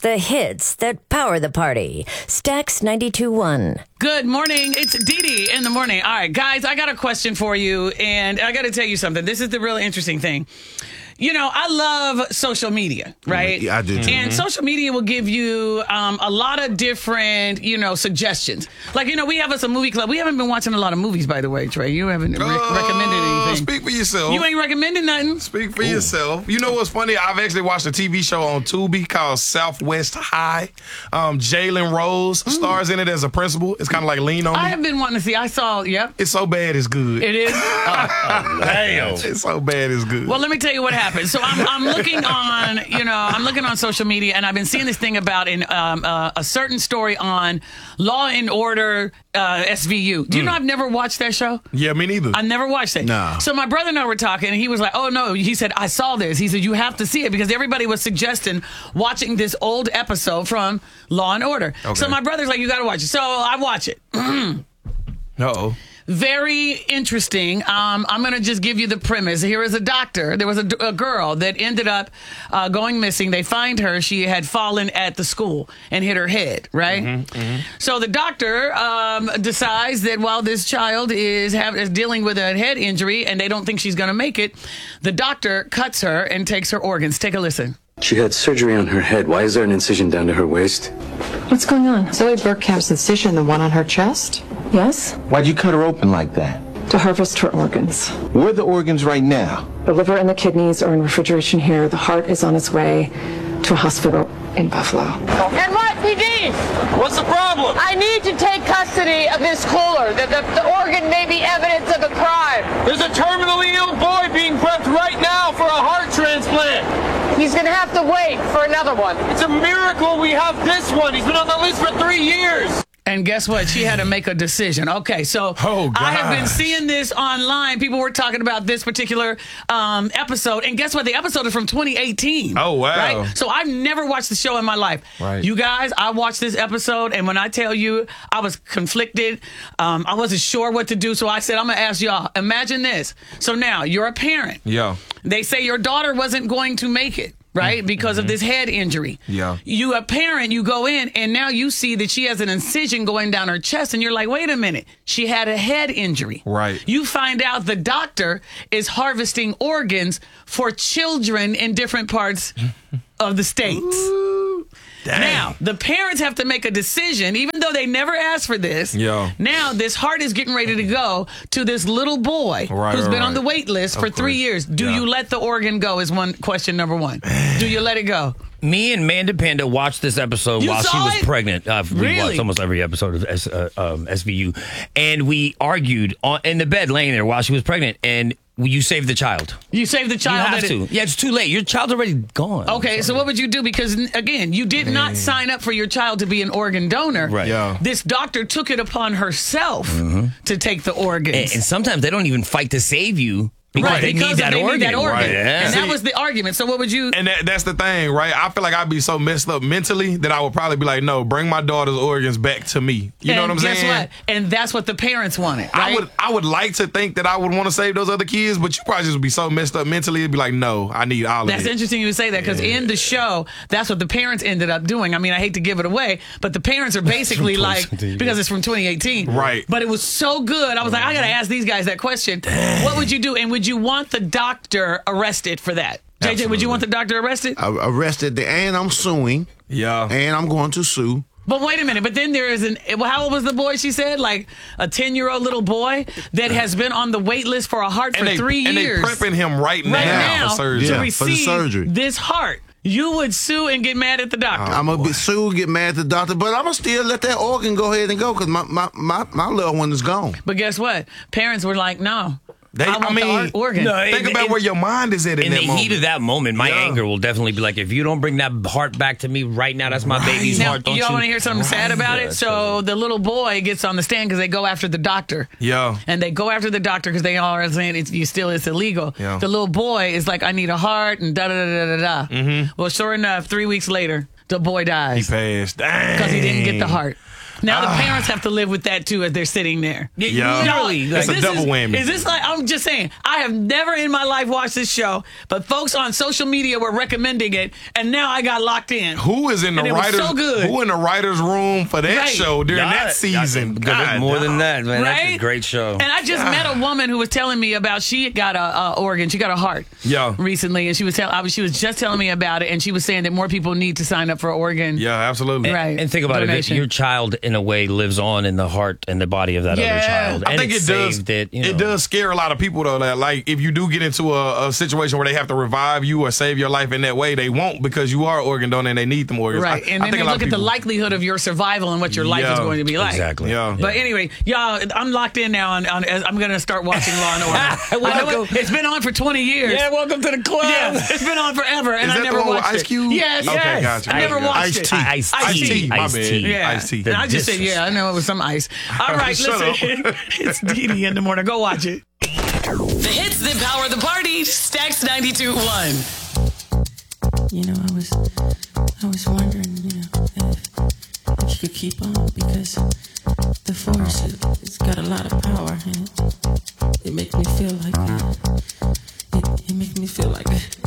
the hits that power the party. Stax 92.1. Good morning. It's Dee Dee in the morning. All right, guys, I got a question for you, and I got to tell you something. This is the really interesting thing. You know, I love social media, right? Yeah, I do too. And social media will give you a lot of different, suggestions. Like, we have us a movie club. We haven't been watching a lot of movies, by the way, Trey. You haven't recommended anything. Speak for yourself. You ain't recommending nothing. Speak for yourself. You know what's funny? I've actually watched a TV show on Tubi called Southwest High. Jalen Rose stars in it as a principal. It's kind of like Lean On Me. I have been wanting to see. I saw, yep. It's so bad it's good. It is? Damn. It's so bad it's good. Well, let me tell you what happened. So I'm looking on, I'm looking on social media, and I've been seeing this thing about a certain story on Law and Order SVU. Do you know I've never watched that show? Yeah, me neither. I never watched it. Nah. So my brother and I were talking, and he was like, "Oh no," he said, "I saw this." He said, "You have to see it," because everybody was suggesting watching this old episode from Law and Order. Okay. So my brother's like, "You got to watch it." So I watch it. Uh-oh. Very interesting. I'm going to just give you the premise. Here is a doctor. There was a girl that ended up going missing. They find her. She had fallen at the school and hit her head, right? So the doctor decides that while this child is dealing with a head injury and they don't think she's going to make it, the doctor cuts her and takes her organs. Take a listen. She had surgery on her head. Why is there an incision down to her waist? What's going on? Zoe Burkhamp's incision, the one on her chest? Yes? Why'd you cut her open like that? To harvest her organs. Where are the organs right now? The liver and the kidneys are in refrigeration here. The heart is on its way to a hospital in Buffalo. NYPD! What's the problem? I need to take custody of this cooler. The organ may be evidence of a crime. There's a terminally ill boy being prepped right now for a heart transplant. He's going to have to wait for another one. It's a miracle we have this one. He's been on the list for 3 years. And guess what? She had to make a decision. Okay, so I have been seeing this online. People were talking about this particular episode. And guess what? The episode is from 2018. Oh, wow. Right? So I've never watched the show in my life. Right. You guys, I watched this episode, and when I tell you I was conflicted, I wasn't sure what to do. So I said, I'm going to ask y'all. Imagine this. So now you're a parent. Yeah. They say your daughter wasn't going to make it. Right? Because of this head injury. Yeah. You a parent, you go in and now you see that she has an incision going down her chest and you're like, wait a minute, she had a head injury. Right. You find out the doctor is harvesting organs for children in different parts of the states. Ooh, dang. Now, the parents have to make a decision, even though they never asked for this. Yeah. Now, this heart is getting ready to go to this little boy who's been on the wait list for 3 years. Do you let the organ go is question number one. Do you let it go? Me and Manda Panda watched this episode while she was pregnant. We watched almost every episode of SVU. And we argued in the bed laying there while she was pregnant. And you saved the child. You saved the child? You have to. Yeah, it's too late. Your child's already gone. Okay, so what would you do? Because, again, you did not sign up for your child to be an organ donor. Right. Yeah. This doctor took it upon herself to take the organs. And sometimes they don't even fight to save you. Because they need that organ. Right. And See, that was the argument. So what would you... And that's the thing, right? I feel like I'd be so messed up mentally that I would probably be like, no, bring my daughter's organs back to me. You know what I'm saying? Guess what? And that's what the parents wanted, right? I would like to think that I would want to save those other kids, but you probably just would be so messed up mentally, it'd be like, no, I need all of it. That's interesting you would say that, because in the show, that's what the parents ended up doing. I mean, I hate to give it away, but the parents are basically like, because it's from 2018. Right. But it was so good. I was like, I got to ask these guys that question. What would you do? And would you want the doctor arrested for that? JJ, Absolutely. would you want the doctor arrested? Arrested, and I'm suing. Yeah. And I'm going to sue. But wait a minute. But then there is how old was the boy, she said? Like a 10-year-old little boy that has been on the wait list for a heart for 3 years. And they prepping him right now for surgery. to for the receive surgery. this heart. You would sue and get mad at the doctor. I'm going to sue, get mad at the doctor, but I'm going to still let that organ go ahead and go because my little one is gone. But guess what? Parents were like, no. I want the organ. Think about where your mind is at in that the moment. heat of that moment, my anger will definitely be like, if you don't bring that heart back to me right now, that's my baby's Now, heart. Don't y'all you want to hear something sad about it? So the little boy gets on the stand because they go after the doctor. Yeah. And they go after the doctor because they all are saying it's illegal. Yeah. The little boy is like, I need a heart and da-da-da-da-da-da. Well, sure enough, 3 weeks later, the boy dies. He passed. Dang. Because he didn't get the heart. Now the parents have to live with that too as they're sitting there. Yeah. Literally, That's a double whammy. Is this like, I'm just saying, I have never in my life watched this show, but folks on social media were recommending it, and now I got locked in. Who is in the And it was writers? so good. Who in the writers' room for that Right. show during that season? God, more than that, man. That's a Right? great show. And I just met a woman who was telling me about she got a organ, she got a heart recently, and she was just telling me about it, and she was saying that more people need to sign up for organ. Yeah, absolutely. Right. And think about Donation. it. Your child, in a way, lives on in the heart and the body of that other child. I And think it's it does. saved it, you know. It does scare a lot of people though. That like if you do get into a situation where they have to revive you or save your life in that way, they won't because you are organ donor and they need them organs. Right, and then they look at the likelihood of your survival and what your life is going to be like. Exactly. Yeah. But anyway, y'all, I'm locked in now. I'm going to start watching Law and Order. I know it's been on for 20 years. Yeah, welcome to the club. Yeah, it's been on forever, and Is I that never the one with watched Ice it. Cube? Yes, Okay, yes. gotcha. I never watched it. Ice-T. My bad. Yeah, Ice-T. and I just said, I know it was some ice. All right, Shut listen, it's Dee Dee in the morning. Go watch it. The hits that power the party. Stacks 92.1. You know, I was wondering, if you could keep on because the force it's got a lot of power and it makes me feel like it makes me feel like